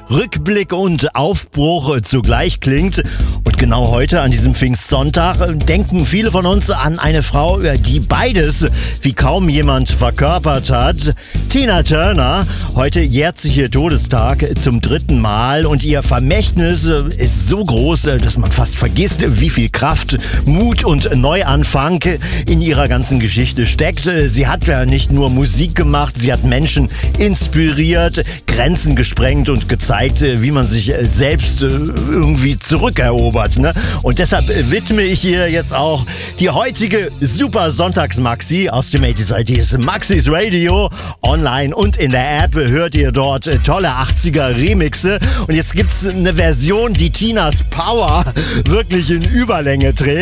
Rückblick und Aufbruch zugleich klingt. Und genau heute, an diesem Pfingstsonntag, denken viele von uns an eine Frau, die beides wie kaum jemand verkörpert hat. Tina Turner. Heute jährt sich ihr Todestag zum 3. Mal und ihr Vermächtnis ist so groß, dass man fast vergisst, wie viel Kraft, Mut und Neuanfang in ihrer ganzen Geschichte steckt. Sie hat ja nicht nur Musik gemacht, sie hat Menschen inspiriert, Grenzen gesprengt und gezeigt, wie man sich selbst irgendwie zurückerobert. Ne? Und deshalb widme ich ihr jetzt auch die heutige Super Sonntags-Maxi aus dem 80s Maxis Radio. Online und in der App hört ihr dort tolle 80er Remixe. Und jetzt gibt's eine Version, die Tinas Power wirklich in Überlänge trägt.